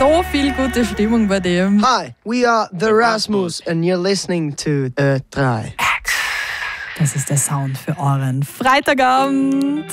so viel gute Stimmung bei dem. Hi, we are the Rasmus and you're listening to Ö3. Das ist der Sound für euren Freitagabend.